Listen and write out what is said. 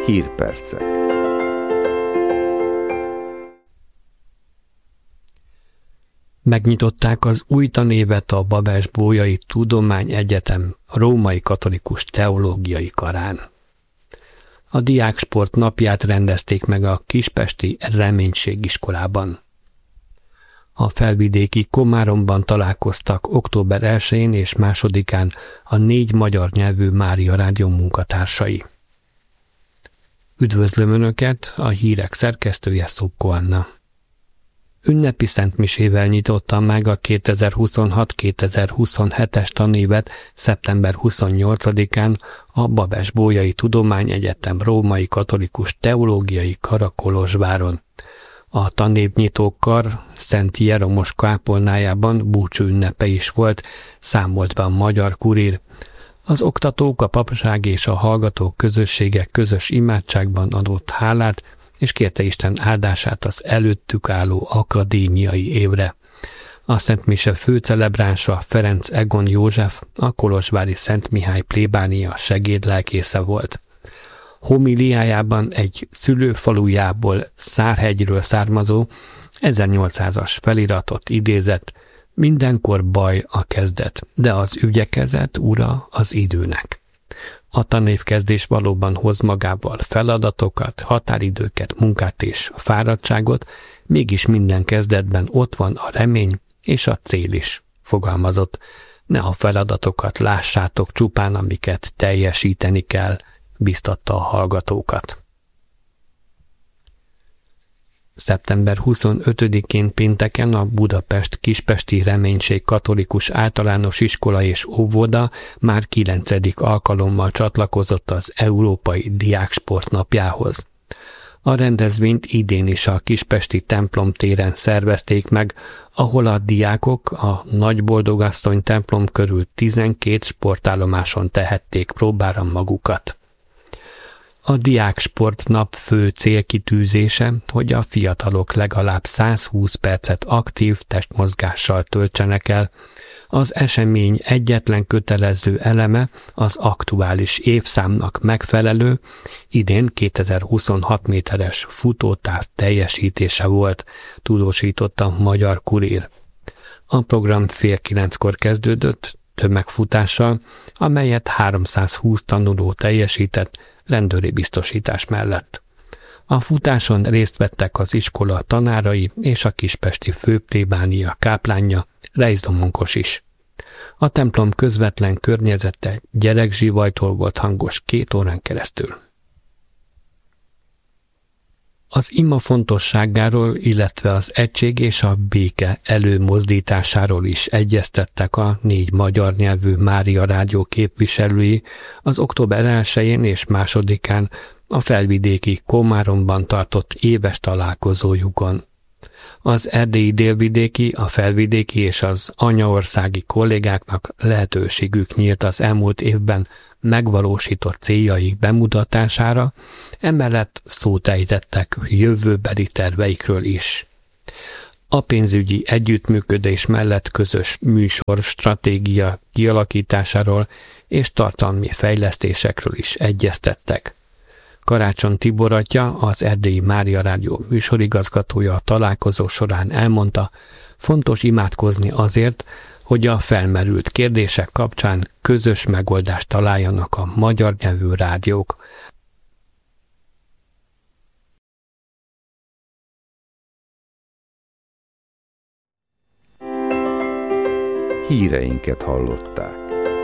Hírpercek. Megnyitották az új tanévet a Babes-Bolyai Tudományegyetem Római Katolikus Teológiai Karán. A diáksport napját rendezték meg a kispesti Reménységiskolában. A felvidéki Komáromban találkoztak október 1-én és 2-án a 4 magyar nyelvű Mária Rádió munkatársai. Üdvözlöm Önöket, a hírek szerkesztője Szubko Anna. Ünnepi szentmisével nyitotta meg a 2026-2027-es tanévet szeptember 28-án a Babes-Bolyai Tudományegyetem Római Katolikus Teológiai Kara Kolozsváron. A tanévnyitókar Szent Jeromos kápolnájában búcsú ünnepe is volt, számolt be a Magyar Kurír. Az oktatók, a papság és a hallgatók közössége közös imádságban adott hálát, és kérte Isten áldását az előttük álló akadémiai évre. A szentmise főcelebránsa Ferenc Egon József, a kolozsvári Szent Mihály plébánia segédlelkésze volt. Homiliájában egy szülőfalujából, Szárhegyről származó 1800-as feliratot idézett: mindenkor baj a kezdet, de az ügyekezet ura az időnek. A tanévkezdés valóban hoz magával feladatokat, határidőket, munkát és fáradtságot, mégis minden kezdetben ott van a remény és a cél is, fogalmazott. Ne a feladatokat lássátok csupán, amiket teljesíteni kell, biztatta a hallgatókat. Szeptember 25-én pénteken a Budapest Kispesti Reménység Katolikus Általános Iskola és Óvoda már 9. alkalommal csatlakozott az Európai Diáksport Napjához. A rendezvényt idén is a kispesti templom téren szervezték meg, ahol a diákok a Nagyboldogasszony templom körül 12 sportállomáson tehették próbára magukat. A Diáksport Nap fő célkitűzése, hogy a fiatalok legalább 120 percet aktív testmozgással töltsenek el. Az esemény egyetlen kötelező eleme az aktuális évszámnak megfelelő, idén 2026 méteres futótáv teljesítése volt, tudósította a Magyar Kurír. A program fél 9-kor kezdődött, tömegfutással, amelyet 320 tanuló teljesített rendőri biztosítás mellett. A futáson részt vettek az iskola tanárai és a kispesti főplébánia káplánja, Reiszdomonkos is. A templom közvetlen környezete gyerekzsivajtól volt hangos 2 órán keresztül. Az ima fontosságáról, illetve az egység és a béke előmozdításáról is egyeztettek a 4 magyar nyelvű Mária Rádió képviselői az október 1-én és 2-án a felvidéki Komáromban tartott éves találkozójukon. Az erdélyi délvidéki, a felvidéki és az anyaországi kollégáknak lehetőségük nyílt az elmúlt évben megvalósított céljaik bemutatására, emellett szót ejtettek jövőbeli terveikről is. A pénzügyi együttműködés mellett közös műsorstratégia kialakításáról és tartalmi fejlesztésekről is egyeztettek. Karácsony Tibor atya, az Erdélyi Mária Rádió műsorigazgatója a találkozó során elmondta, fontos imádkozni azért, hogy a felmerült kérdések kapcsán közös megoldást találjanak a magyar nyelvű rádiók. Híreinket hallották.